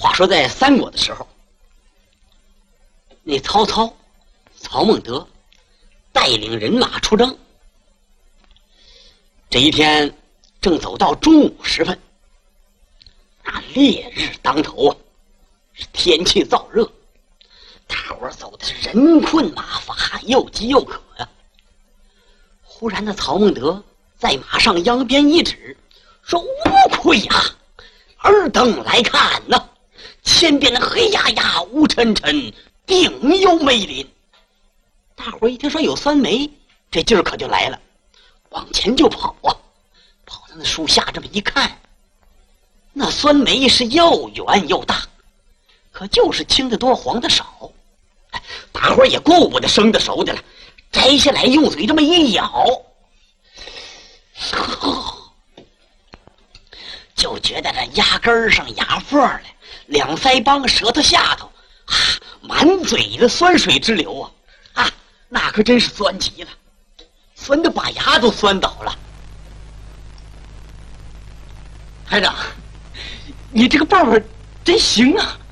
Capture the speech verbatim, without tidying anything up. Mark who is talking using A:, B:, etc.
A: 话说在三国的时候，那曹操曹孟德带领人马出征。这一天正走到中午时分，那烈日当头啊，是天气燥热，大伙走的是人困马乏，又饥又渴呀、啊。忽然的曹孟德在马上扬鞭一指，说：“乌亏呀，尔等来看呐、啊！前边黑压压、乌沉沉，定有梅林。”大伙一听说有酸梅，这劲儿可就来了，往前就跑啊！跑到那树下这么一看，那酸梅是又圆又大，可就是青的多，黄的少。哎，大伙也顾不得生的熟的了，摘下来用嘴这么一咬，就觉得这牙根上牙缝来，两腮帮舌头下头啊，满嘴的酸水直流啊！啊，那可真是酸极了，酸的把牙都酸倒了。台长，你这个办法真行啊！